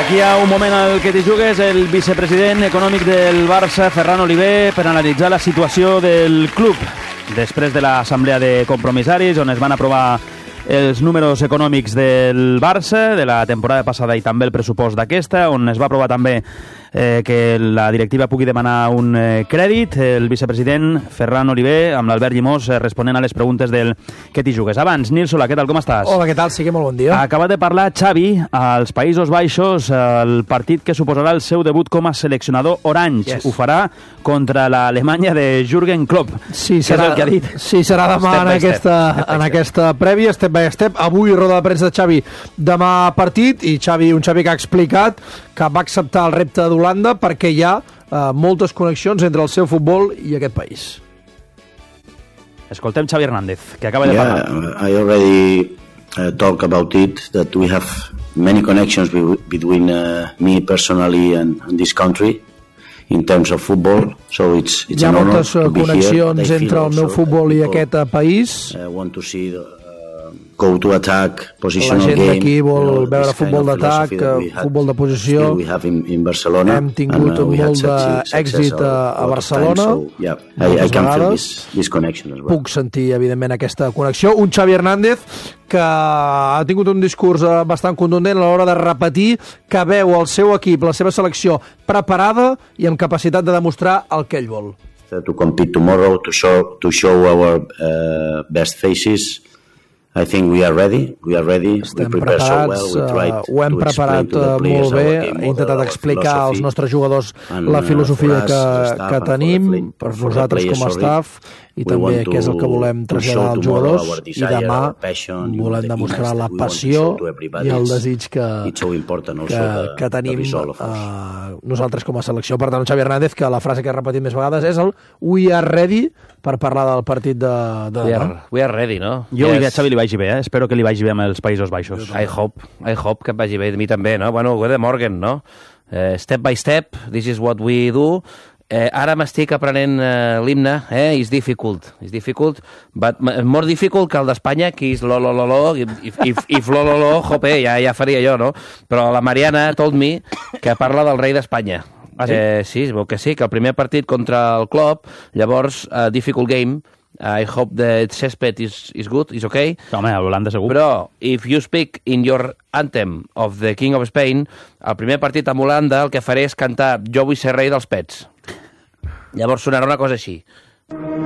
D'aquí a un moment el que t'hi jugues, el vicepresident econòmic del Barça, Ferran Oliver, per analitzar la situació del club després de l'assemblea de compromissaris, on es van aprovar els números econòmics del Barça de la temporada passada i també el pressupost d'aquesta, on es va aprovar també que la directiva pugui demanar un crèdit. El vicepresident Ferran Oliver, amb l'Albert Llimós, responent a les preguntes del que t'hi jugues. Abans, Nil Solà, què tal, com estàs? Hola, què tal? Sí, molt bon dia. Acaba de parlar Xavi als Països Baixos, el partit que suposarà el seu debut com a seleccionador orange. Ho farà contra l'Alemanya de Jürgen Klopp. Sí, serà el que ha dit. Sí, serà demà en aquesta prèvia, step by step. Avui roda de premsa de Xavi, demà partit, i un Xavi que ha explicat que va acceptar el repte d'Holanda perquè hi ha moltes connexions entre el seu futbol i aquest país. Escoltem Xavi Hernández, que acaba de parlar. I already talk about it, that we have many connections between me personally and this country in terms of football, so it's hi ha moltes connexions entre el meu futbol i aquest país. Want to see go to attack, positional game. La gent d'aquí vol veure futbol d'atac, futbol de posició. Hem tingut molt d'èxit a Barcelona. Puc sentir, evidentment, aquesta connexió. Un Xavi Hernández que ha tingut un discurs bastant contundent a l'hora de repetir que veu el seu equip, la seva selecció, preparada i amb capacitat de demostrar el que ell vol. To compete tomorrow, to show our best faces. I think we are ready. Estem preparats, ho hem preparat molt bé, he intentat explicar als nostres jugadors la filosofia que tenim per nosaltres com a staff i també què és el que volem traslladar als jugadors, i demà volem demostrar la passió i el desig que tenim nosaltres com a selecció. Per tant, Xavi Hernández, que la frase que he repetit més vegades és el "we are ready" per parlar del partit de demà. We are ready, no? Jo vull que a Xavi li vagi bé, espero que li vagi bé amb els Països Baixos. I hope que et vagi bé, a mi també, no? Bueno, de Morgan, no? Step by step, this is what we do. Ara m'estic aprenent l'himne, is difficult, but more difficult que el d'Espanya, que és lo, if lo, jope, ja faria jo, no? Però la Mariana told me que parla del rei d'Espanya. Ah, sí? Sí, veu que sí, que el primer partit contra el Klopp, llavors, difficult game, I hope that césped is good, is okay. Home, a Holanda segur. Però, if you speak in your anthem of the King of Spain, el primer partit amb Holanda el que faré és cantar "Jo vull ser rei dels pets". Llavors sonarà una cosa així.